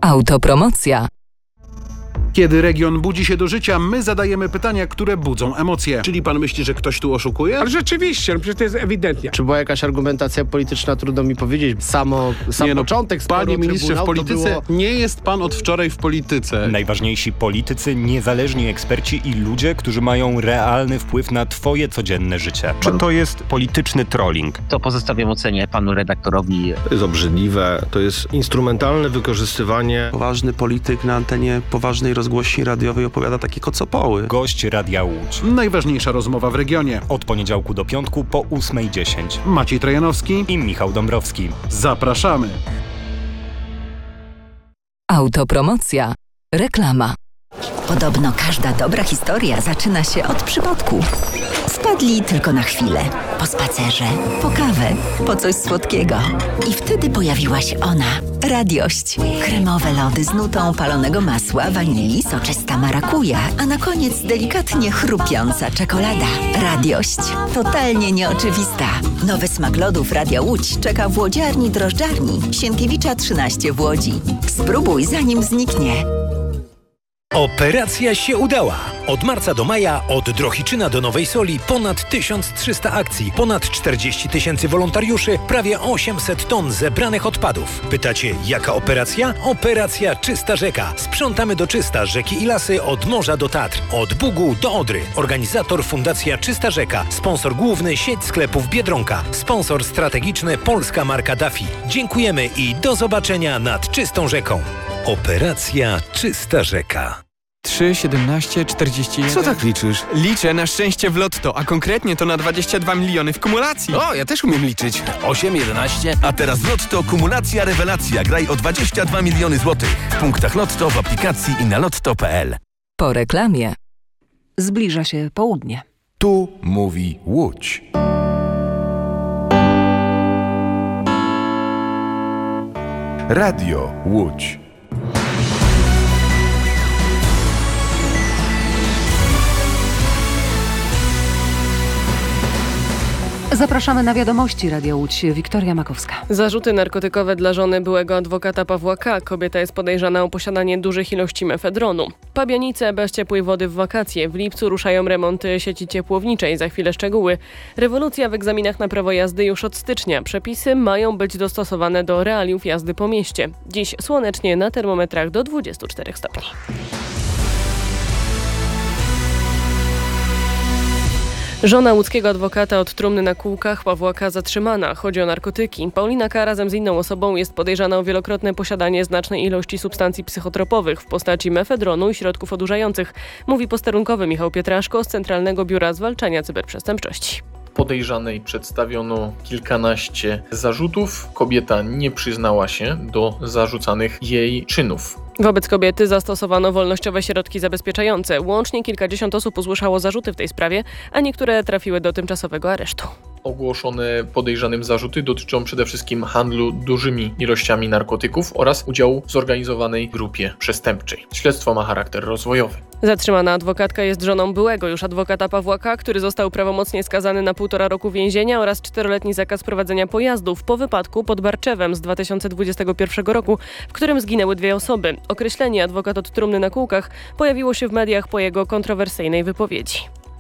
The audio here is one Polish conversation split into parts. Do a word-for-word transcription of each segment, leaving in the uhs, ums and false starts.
Autopromocja. Kiedy region budzi się do życia, my zadajemy pytania, które budzą emocje. Czyli pan myśli, że ktoś tu oszukuje? Ale rzeczywiście, no przecież to jest ewidentnie. Czy była jakaś argumentacja polityczna, trudno mi powiedzieć. Samo, sam nie, no, początek sporu, panie ministrze, w polityce było... nie jest pan od wczoraj w polityce. Najważniejsi politycy, niezależni eksperci i ludzie, którzy mają realny wpływ na twoje codzienne życie. Czy to jest polityczny trolling? To pozostawiam ocenie panu redaktorowi. To jest obrzydliwe, to jest instrumentalne wykorzystywanie. Poważny polityk na antenie poważnej rozgłośni radiowej opowiada takie kocopoły. Gość Radia Łódź. Najważniejsza rozmowa w regionie. Od poniedziałku do piątku po ósmej dziesięć. Maciej Trojanowski i Michał Dąbrowski. Zapraszamy. Autopromocja. Reklama. Podobno każda dobra historia zaczyna się od przypadku. Wpadli tylko na chwilę. Po spacerze, po kawę, po coś słodkiego. I wtedy pojawiła się ona. Radiość. Kremowe lody z nutą palonego masła, wanilii, soczysta marakuja, a na koniec delikatnie chrupiąca czekolada. Radiość. Totalnie nieoczywista. Nowy smak lodów Radia Łódź czeka w łodziarni drożdżarni Sienkiewicza trzynaście w Łodzi. Spróbuj, zanim zniknie. Operacja się udała. Od marca do maja, od Drohiczyna do Nowej Soli ponad tysiąc trzysta akcji, ponad czterdzieści tysięcy wolontariuszy, prawie osiemset ton zebranych odpadów. Pytacie, jaka operacja? Operacja Czysta Rzeka. Sprzątamy do czysta rzeki i lasy od morza do Tatr, od Bugu do Odry. Organizator Fundacja Czysta Rzeka. Sponsor główny sieć sklepów Biedronka. Sponsor strategiczny polska marka Daffy. Dziękujemy i do zobaczenia nad czystą rzeką. Operacja Czysta Rzeka. trzy, siedemnaście, czterdzieści jeden. Co tak liczysz? Liczę na szczęście w lotto, a konkretnie to na dwadzieścia dwa miliony w kumulacji. O, ja też umiem liczyć. osiem, jedenaście. A teraz w lotto kumulacja rewelacja. Graj o dwadzieścia dwa miliony złotych. W punktach lotto, w aplikacji i na lotto kropka p l. Po reklamie. Zbliża się południe. Tu mówi Łódź. Radio Łódź. Zapraszamy na wiadomości Radia Łódź. Wiktoria Makowska. Zarzuty narkotykowe dla żony byłego adwokata Pawła K. Kobieta jest podejrzana o posiadanie dużych ilości mefedronu. Pabianice bez ciepłej wody w wakacje. W lipcu ruszają remonty sieci ciepłowniczej. Za chwilę szczegóły. Rewolucja w egzaminach na prawo jazdy już od stycznia. Przepisy mają być dostosowane do realiów jazdy po mieście. Dziś słonecznie, na termometrach do dwudziestu czterech stopni. Żona łódzkiego adwokata od trumny na kółkach Pawła K. zatrzymana. Chodzi o narkotyki. Paulina K. razem z inną osobą jest podejrzana o wielokrotne posiadanie znacznej ilości substancji psychotropowych w postaci mefedronu i środków odurzających, mówi posterunkowy Michał Pietraszko z Centralnego Biura Zwalczania Cyberprzestępczości. Podejrzanej przedstawiono kilkanaście zarzutów. Kobieta nie przyznała się do zarzucanych jej czynów. Wobec kobiety zastosowano wolnościowe środki zabezpieczające. Łącznie kilkadziesiąt osób usłyszało zarzuty w tej sprawie, a niektóre trafiły do tymczasowego aresztu. Ogłoszone podejrzanym zarzuty dotyczą przede wszystkim handlu dużymi ilościami narkotyków oraz udziału w zorganizowanej grupie przestępczej. Śledztwo ma charakter rozwojowy. Zatrzymana adwokatka jest żoną byłego już adwokata Pawła K., który został prawomocnie skazany na półtora roku więzienia oraz czteroletni zakaz prowadzenia pojazdów po wypadku pod Barczewem z dwa tysiące dwudziestego pierwszego roku, w którym zginęły dwie osoby. Określenie adwokat od trumny na kółkach pojawiło się w mediach po jego kontrowersyjnej wypowiedzi.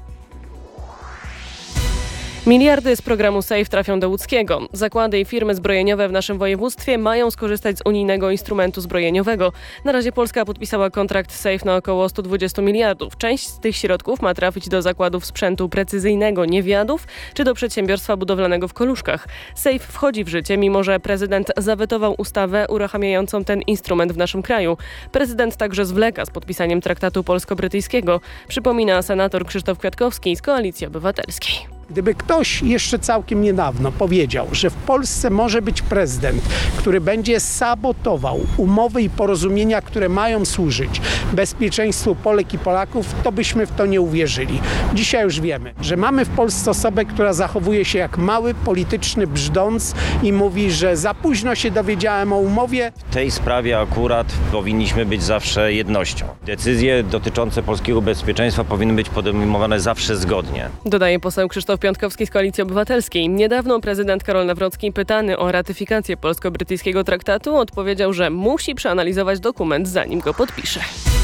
Miliardy z programu SAFE trafią do łódzkiego. Zakłady i firmy zbrojeniowe w naszym województwie mają skorzystać z unijnego instrumentu zbrojeniowego. Na razie Polska podpisała kontrakt SAFE na około sto dwadzieścia miliardów. Część z tych środków ma trafić do zakładów sprzętu precyzyjnego Niewiadów czy do przedsiębiorstwa budowlanego w Koluszkach. SAFE wchodzi w życie, mimo że prezydent zawetował ustawę uruchamiającą ten instrument w naszym kraju. Prezydent także zwleka z podpisaniem traktatu polsko-brytyjskiego, przypomina senator Krzysztof Kwiatkowski z Koalicji Obywatelskiej. Gdyby ktoś jeszcze całkiem niedawno powiedział, że w Polsce może być prezydent, który będzie sabotował umowy i porozumienia, które mają służyć bezpieczeństwu Polek i Polaków, to byśmy w to nie uwierzyli. Dzisiaj już wiemy, że mamy w Polsce osobę, która zachowuje się jak mały polityczny brzdąc i mówi, że za późno się dowiedziałem o umowie. W tej sprawie akurat powinniśmy być zawsze jednością. Decyzje dotyczące polskiego bezpieczeństwa powinny być podejmowane zawsze zgodnie. Dodaje poseł Krzysztof Piątkowski z Koalicji Obywatelskiej. Niedawno prezydent Karol Nawrocki, pytany o ratyfikację polsko-brytyjskiego traktatu, odpowiedział, że musi przeanalizować dokument, zanim go podpisze.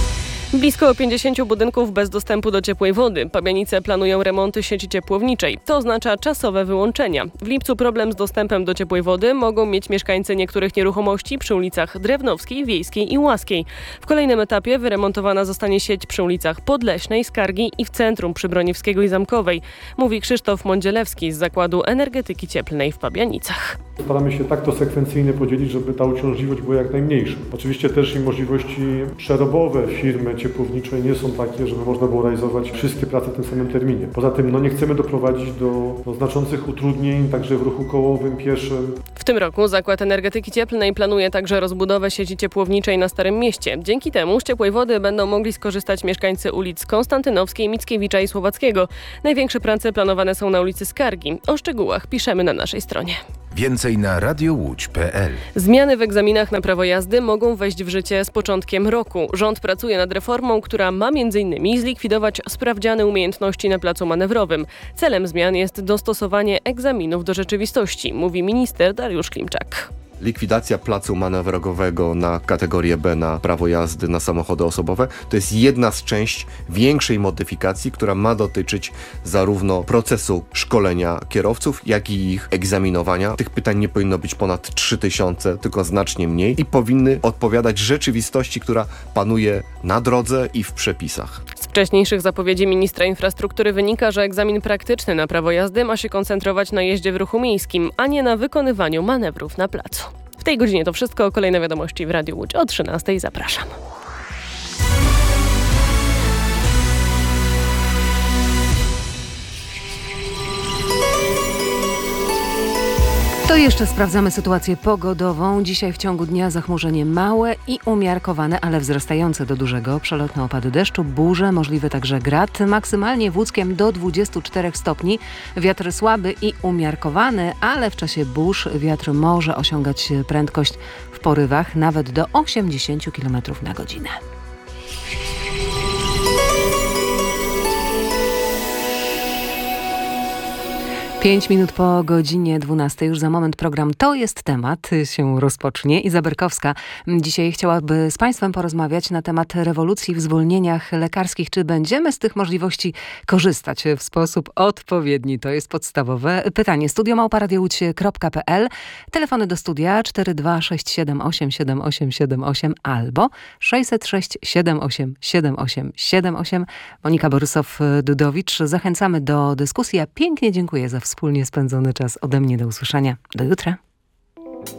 Blisko pięćdziesięciu budynków bez dostępu do ciepłej wody. Pabianice planują remonty sieci ciepłowniczej. To oznacza czasowe wyłączenia. W lipcu problem z dostępem do ciepłej wody mogą mieć mieszkańcy niektórych nieruchomości przy ulicach Drewnowskiej, Wiejskiej i Łaskiej. W kolejnym etapie wyremontowana zostanie sieć przy ulicach Podleśnej, Skargi i w centrum przy Broniewskiego i Zamkowej, mówi Krzysztof Mądzielewski z Zakładu Energetyki Cieplnej w Pabianicach. Staramy się tak to sekwencyjnie podzielić, żeby ta uciążliwość była jak najmniejsza. Oczywiście też i możliwości przerobowe firmy ciepłownicze nie są takie, żeby można było realizować wszystkie prace w tym samym terminie. Poza tym no, nie chcemy doprowadzić do, do znaczących utrudnień także w ruchu kołowym, pieszym. W tym roku Zakład Energetyki Cieplnej planuje także rozbudowę sieci ciepłowniczej na Starym Mieście. Dzięki temu z ciepłej wody będą mogli skorzystać mieszkańcy ulic Konstantynowskiej, Mickiewicza i Słowackiego. Największe prace planowane są na ulicy Skargi. O szczegółach piszemy na naszej stronie. Więcej na radiołódź kropka p l. Zmiany w egzaminach na prawo jazdy mogą wejść w życie z początkiem roku. Rząd pracuje nad reformą, która ma między innymi zlikwidować sprawdziany umiejętności na placu manewrowym. Celem zmian jest dostosowanie egzaminów do rzeczywistości, mówi minister Dariusz Klimczak. Likwidacja placu manewrowego na kategorię B na prawo jazdy na samochody osobowe to jest jedna z części większej modyfikacji, która ma dotyczyć zarówno procesu szkolenia kierowców, jak i ich egzaminowania. Tych pytań nie powinno być ponad trzy tysiące, tylko znacznie mniej i powinny odpowiadać rzeczywistości, która panuje na drodze i w przepisach. Z wcześniejszych zapowiedzi ministra infrastruktury wynika, że egzamin praktyczny na prawo jazdy ma się koncentrować na jeździe w ruchu miejskim, a nie na wykonywaniu manewrów na placu. W tej godzinie to wszystko. Kolejne wiadomości w Radiu Łódź o trzynastej. Zapraszam. To jeszcze sprawdzamy sytuację pogodową. Dzisiaj w ciągu dnia zachmurzenie małe i umiarkowane, ale wzrastające do dużego. Przelotne opady deszczu, burze, możliwy także grad. Maksymalnie w Łódzkiem do dwudziestu czterech stopni. Wiatr słaby i umiarkowany, ale w czasie burz wiatr może osiągać prędkość w porywach nawet do osiemdziesięciu kilometrów na godzinę. Pięć minut po godzinie dwunastej, już za moment program To jest temat się rozpocznie. Iza Berkowska dzisiaj chciałaby z Państwem porozmawiać na temat rewolucji w zwolnieniach lekarskich. Czy będziemy z tych możliwości korzystać w sposób odpowiedni? To jest podstawowe pytanie. Studio małpa radiołódź kropka p l, telefony do studia cztery dwa sześć siedem osiem siedem osiem siedem osiem albo sześćset sześć siedem osiem siedem osiem siedem osiem. Monika Borysow-Dudowicz. Zachęcamy do dyskusji. Ja pięknie dziękuję za wspólnie spędzony czas. Ode mnie do usłyszenia. Do jutra.